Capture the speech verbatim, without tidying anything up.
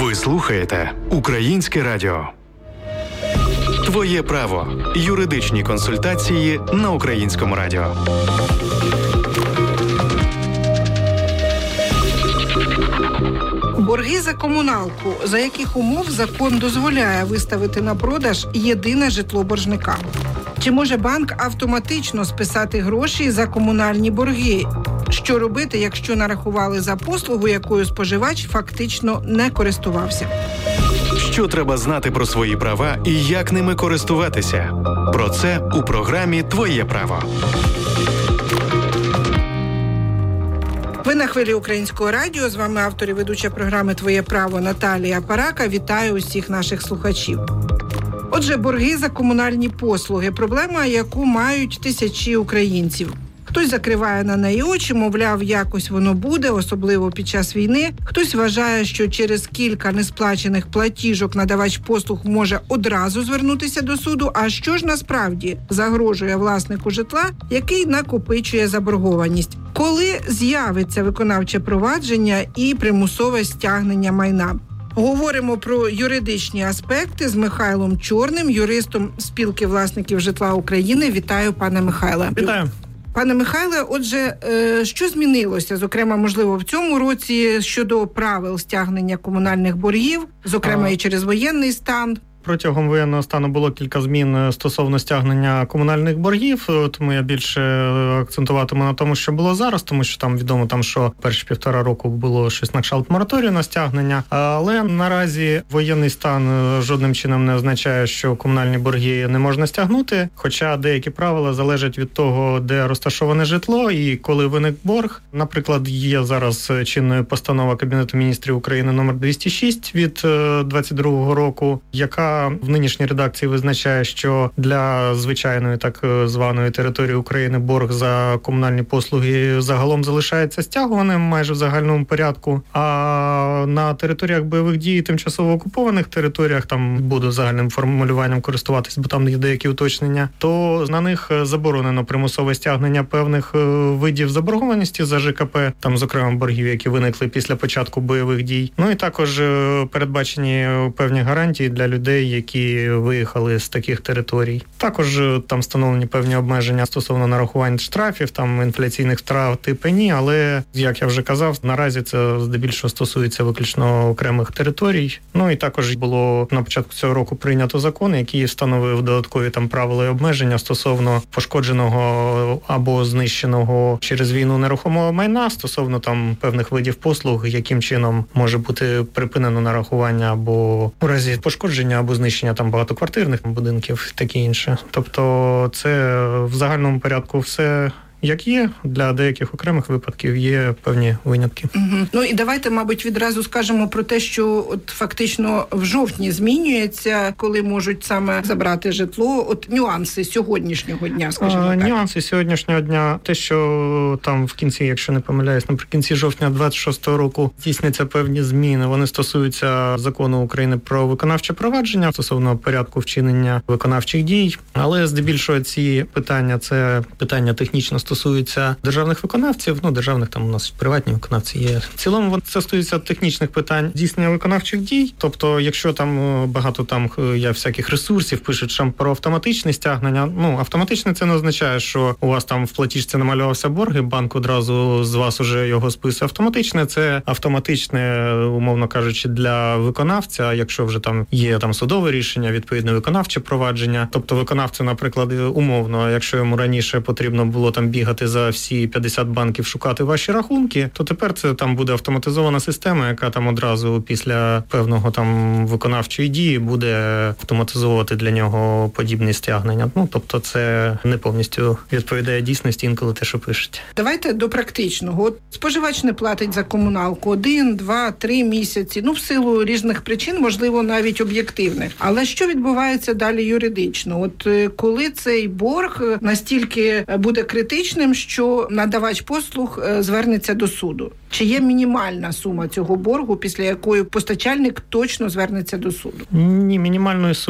Ви слухаєте Українське радіо. Твоє право. Юридичні консультації на Українському радіо. Борги за комуналку. За яких умов закон дозволяє виставити на продаж єдине житло боржника? Чи може банк автоматично списати гроші за комунальні борги? Що робити, якщо нарахували за послугу, якою споживач фактично не користувався? Що треба знати про свої права і як ними користуватися? Про це у програмі «Твоє право». Ви на хвилі Українського радіо. З вами автор і ведуча програми «Твоє право» Наталія Парака. Вітаю усіх наших слухачів. Отже, борги за комунальні послуги – проблема, яку мають тисячі українців. Хтось закриває на неї очі, мовляв, якось воно буде, особливо під час війни. Хтось вважає, що через кілька несплачених платіжок надавач послуг може одразу звернутися до суду. А що ж насправді загрожує власнику житла, який накопичує заборгованість? Коли з'явиться виконавче провадження і примусове стягнення майна? Говоримо про юридичні аспекти з Михайлом Чорним, юристом Спілки власників житла України. Вітаю, пане Михайле. Вітаю. Пане Михайле, отже, що змінилося, зокрема, можливо, в цьому році щодо правил стягнення комунальних боргів, зокрема, а... і через воєнний стан? Протягом воєнного стану було кілька змін стосовно стягнення комунальних боргів, тому я більше акцентуватиму на тому, що було зараз, тому що там відомо, там, що перші півтора року було щось на кшталт мораторію на стягнення, але наразі воєнний стан жодним чином не означає, що комунальні борги не можна стягнути, хоча деякі правила залежать від того, де розташоване житло і коли виник борг. Наприклад, є зараз чинною постанова Кабінету міністрів України номер двісті шість від двадцять другого року, яка в нинішній редакції визначає, що для звичайної так званої території України борг за комунальні послуги загалом залишається стягуваним майже в загальному порядку, а на територіях бойових дій і тимчасово окупованих територіях, там буду загальним формулюванням користуватись, бо там є деякі уточнення, то на них заборонено примусове стягнення певних видів заборгованості за ЖКП, там, зокрема, боргів, які виникли після початку бойових дій. Ну і також передбачені певні гарантії для людей, які виїхали з таких територій. Також там встановлені певні обмеження стосовно нарахувань штрафів, там інфляційних втрат і пені, але, як я вже казав, наразі це здебільшого стосується виключно окремих територій. Ну і також було на початку цього року прийнято закон, який встановив додаткові там правила і обмеження стосовно пошкодженого або знищеного через війну нерухомого майна, стосовно там певних видів послуг, яким чином може бути припинено нарахування або у разі пошкодження або знищення там багатоквартирних будинків, таке інше. Тобто це в загальному порядку все як є, для деяких окремих випадків є певні винятки. Угу. Ну і давайте, мабуть, відразу скажемо про те, що от фактично в жовтні змінюється, коли можуть саме забрати житло, от нюанси сьогоднішнього дня, скажімо а, так. Нюанси сьогоднішнього дня, те, що там в кінці, якщо не помиляюсь, наприкінці жовтня двадцять шостого року здійсняться певні зміни, вони стосуються Закону України про виконавче провадження стосовно порядку вчинення виконавчих дій, але здебільшого ці питання, це питання технічно стосується державних виконавців, ну, державних там у нас приватні виконавці є. В цілому це стосується технічних питань здійснення виконавчих дій. Тобто, якщо там багато там є всяких ресурсів, пишуть що про автоматичне стягнення, ну, автоматичне це не означає, що у вас там в платіжці намалювався борг, і банк одразу з вас уже його списує. Автоматичне це автоматичне, умовно кажучи, для виконавця, якщо вже там є там судове рішення, відповідне виконавче провадження. Тобто виконавцю, наприклад, умовно, якщо йому раніше потрібно було там бігати за всі п'ятдесят банків, шукати ваші рахунки, то тепер це там буде автоматизована система, яка там одразу після певного там виконавчої дії буде автоматизовувати для нього подібні стягнення. Ну, тобто це не повністю відповідає дійсності інколи те, що пишуть. Давайте до практичного. От споживач не платить за комуналку один, два, три місяці, ну, в силу різних причин, можливо, навіть об'єктивних. Але що відбувається далі юридично? От коли цей борг настільки буде критичним, що надавач послуг звернеться до суду? Чи є мінімальна сума цього боргу, після якої постачальник точно звернеться до суду? Ні, мінімальної суми